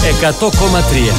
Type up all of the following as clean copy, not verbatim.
100,3.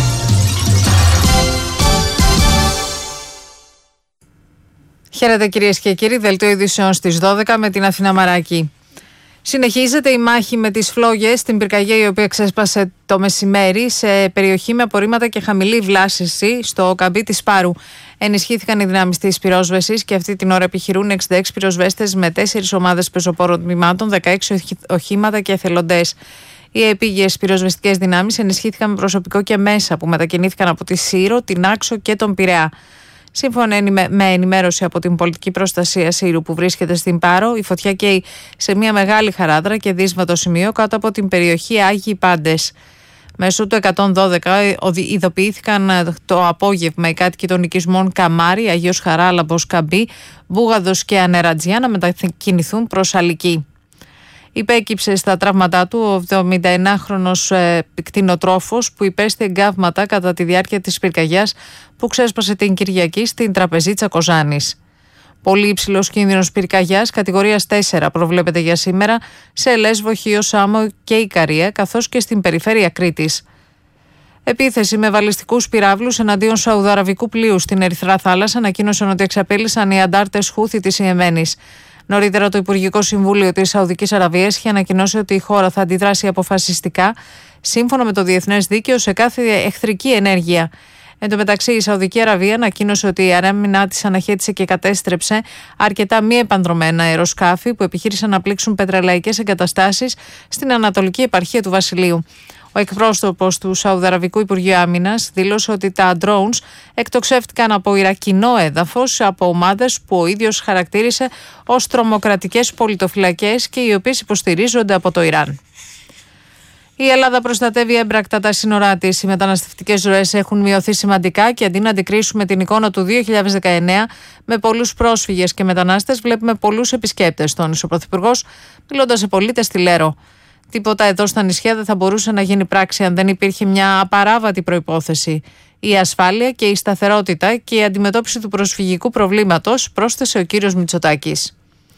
Χαίρετε κυρίες και κύριοι, δελτίο ειδήσεων στις 12 με την Αθηνά Μαράκη. Συνεχίζεται η μάχη με τις φλόγες στην πυρκαγιά η οποία ξέσπασε το μεσημέρι σε περιοχή με απορρίμματα και χαμηλή βλάσιση στο καμπί της Πάρου. Ενισχύθηκαν οι δυνάμεις της πυρόσβεσης και αυτή την ώρα επιχειρούν 66 πυροσβέστες με 4 ομάδες πεζοπόρων τμήματων, 16 οχήματα και εθελοντές. Οι επίγειες πυροσβεστικές δυνάμεις ενισχύθηκαν με προσωπικό και μέσα που μετακινήθηκαν από τη Σύρο, την Άξο και τον Πειραιά. Σύμφωνα με ενημέρωση από την πολιτική προστασία Σύρου που βρίσκεται στην Πάρο, η φωτιά καίει σε μια μεγάλη χαράδρα και δύσβατο σημείο κάτω από την περιοχή Άγιοι Πάντες. Μέσω του 112 ειδοποιήθηκαν το απόγευμα οι κάτοικοι των οικισμών Καμάρι, Αγίος Χαράλαμπος, Καμπή, Μπούγαδος και Ανερατζιά να μετακινηθούν προς Αλική. Υπέκυψε στα τραύματά του ο 71χρονος κτηνοτρόφος που υπέστη εγκάβματα κατά τη διάρκεια της πυρκαγιάς που ξέσπασε την Κυριακή στην τραπεζίτσα Κοζάνης. Πολύ υψηλός κίνδυνος πυρκαγιάς κατηγορίας 4 προβλέπεται για σήμερα σε Λέσβο, Χίο, Σάμο και Ικαρία καθώς και στην περιφέρεια Κρήτης. Επίθεση με βαλιστικούς πυράβλους εναντίον σαουδαραβικού πλοίου στην Ερυθρά Θάλασσα ανακοίνωσαν ότι εξαπέλυσαν οι αντάρτες Χούθη της Ιεμένης. Νωρίτερα, το Υπουργικό Συμβούλιο της Σαουδικής Αραβίας είχε ανακοινώσει ότι η χώρα θα αντιδράσει αποφασιστικά, σύμφωνα με το διεθνές δίκαιο, σε κάθε εχθρική ενέργεια. Εν τω μεταξύ, η Σαουδική Αραβία ανακοίνωσε ότι η άμυνά της αναχέτησε και κατέστρεψε αρκετά μη επανδρομένα αεροσκάφη που επιχείρησαν να πλήξουν πετρελαϊκές εγκαταστάσεις στην Ανατολική Επαρχία του Βασιλείου. Ο εκπρόσωπος του Σαουδαραβικού Υπουργείου Άμυνας δήλωσε ότι τα drones εκτοξεύτηκαν από Ιρακινό έδαφος από ομάδες που ο ίδιος χαρακτήρισε ως τρομοκρατικές πολιτοφυλακές και οι οποίες υποστηρίζονται από το Ιράν. Η Ελλάδα προστατεύει έμπρακτα τα σύνορά της. Οι μεταναστευτικές ροές έχουν μειωθεί σημαντικά και αντί να αντικρίσουμε την εικόνα του 2019 με πολλούς πρόσφυγες και μετανάστες, βλέπουμε πολλούς επισκέπτες, τόνισε ο Πρωθυπουργός, μιλώντας σε πολίτες στη Λέρο. Τίποτα εδώ στα νησιά δεν θα μπορούσε να γίνει πράξη αν δεν υπήρχε μια απαράβατη προϋπόθεση. Η ασφάλεια και η σταθερότητα και η αντιμετώπιση του προσφυγικού προβλήματος, πρόσθεσε ο κύριος Μητσοτάκης.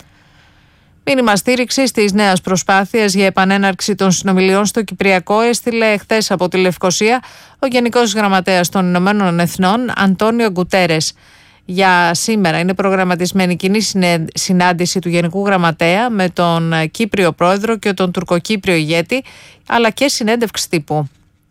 Μήνυμα στήριξης της νέας προσπάθειας για επανέναρξη των συνομιλιών στο Κυπριακό έστειλε χθες από τη Λευκοσία ο Γενικός Γραμματέας των Ηνωμένων Εθνών Αντώνιο Γκουτέρες. Για σήμερα είναι προγραμματισμένη κοινή συνάντηση του Γενικού Γραμματέα με τον Κύπριο Πρόεδρο και τον Τουρκοκύπριο ηγέτη, αλλά και συνέντευξη τύπου.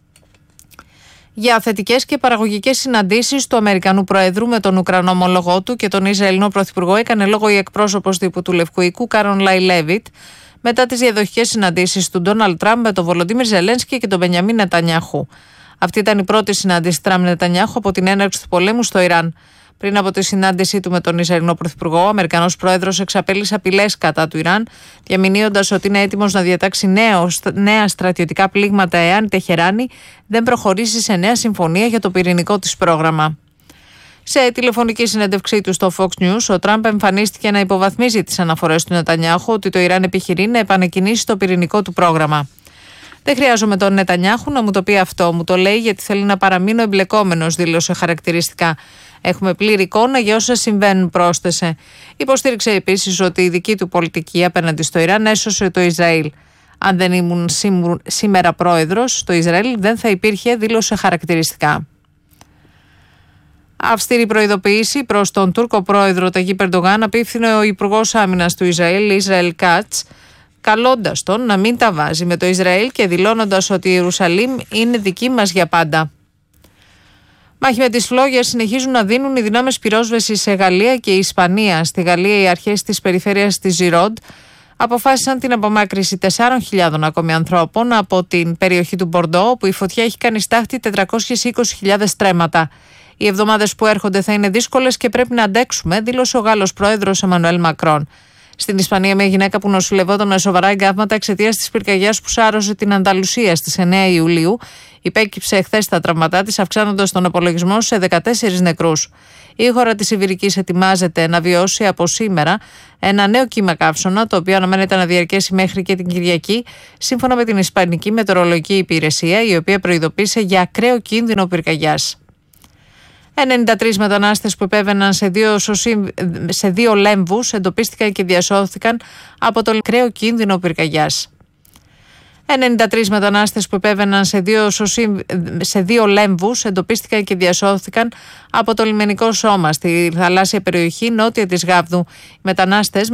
Για θετικές και παραγωγικές συναντήσεις του Αμερικανού Προέδρου με τον Ουκρανό ομολογό του και τον Ισραηλινό Πρωθυπουργό έκανε λόγο η εκπρόσωπος τύπου του Λευκού Οίκου Κάρολαϊν Λέβιτ μετά τις διαδοχικές συναντήσεις του Ντόναλντ Τραμπ με τον Βολοντίμιρ Ζελένσκι και τον Μπενιαμίν Νετανιάχου. Αυτή ήταν η πρώτη συνάντηση Τραμπ-Νετανιάχου από την έναρξη του πολέμου στο Ιράν. Πριν από τη συνάντησή του με τον Ισραηλινό Πρωθυπουργό, ο Αμερικανός Πρόεδρος εξαπέλυσε απειλές κατά του Ιράν, διαμηνύοντας ότι είναι έτοιμος να διατάξει νέα στρατιωτικά πλήγματα εάν η Τεχεράνη δεν προχωρήσει σε νέα συμφωνία για το πυρηνικό της πρόγραμμα. Σε τηλεφωνική συνέντευξή του στο Fox News, ο Τραμπ εμφανίστηκε να υποβαθμίζει τις αναφορές του Νετανιάχου ότι το Ιράν επιχειρεί να επανεκκινήσει το πυρηνικό του πρόγραμμα. Δεν χρειάζομαι τον Νετανιάχου να μου το πει αυτό, μου το λέει γιατί θέλει να παραμείνω εμπλεκόμενος, δήλωσε χαρακτηριστικά. Έχουμε πλήρη εικόνα για όσα συμβαίνουν, πρόσθεσε. Υποστήριξε επίσης ότι η δική του πολιτική απέναντι στο Ιράν έσωσε το Ισραήλ. Αν δεν ήμουν σήμερα πρόεδρος, το Ισραήλ δεν θα υπήρχε, δήλωσε χαρακτηριστικά. Αυστηρή προειδοποίηση προς τον Τούρκο πρόεδρο Ταγίπ Ερντογάν απίφθινε ο Υπουργός Άμυνας του Ισραήλ Κάτς, καλώντας τον να μην τα βάζει με το Ισραήλ και δηλώνοντας ότι η Ιερουσαλήμ είναι δική μας για πάντα. Μάχη με τις φλόγες συνεχίζουν να δίνουν οι δυνάμεις πυρόσβεσης σε Γαλλία και Ισπανία. Στη Γαλλία, οι αρχές της περιφέρειας της Ζιρόντ αποφάσισαν την απομάκρυνση 4.000 ακόμη ανθρώπων από την περιοχή του Μπορντό, όπου η φωτιά έχει κάνει στάχτη 420.000 στρέμματα. Οι εβδομάδες που έρχονται θα είναι δύσκολες και πρέπει να αντέξουμε, δήλωσε ο Γάλλος πρόεδρος Εμμανουέλ Μακρόν. Στην Ισπανία, μια γυναίκα που νοσηλευόταν με σοβαρά εγκάβματα εξαιτίας της πυρκαγιάς που σάρωσε την Ανταλουσία στις 9 Ιουλίου, υπέκυψε χθες τα τραυματά της, αυξάνοντας τον απολογισμό σε 14 νεκρούς. Η χώρα της Ιβηρικής ετοιμάζεται να βιώσει από σήμερα ένα νέο κύμα καύσωνα, το οποίο αναμένεται να διαρκέσει μέχρι και την Κυριακή, σύμφωνα με την Ισπανική Μετεωρολογική Υπηρεσία, η οποία προειδοποίησε για ακραίο κίνδυνο πυρκαγιάς. 93 μετανάστες που επέβαιναν σε δύο λέμβους εντοπίστηκαν και διασώθηκαν από το ακραίο κίνδυνο πυρκαγιάς. 93 μετανάστες που επέβαιναν σε δύο λέμβους εντοπίστηκαν και διασώθηκαν από το λιμενικό σώμα στη θαλάσσια περιοχή νότια της Γάβδου. Οι μετανάστες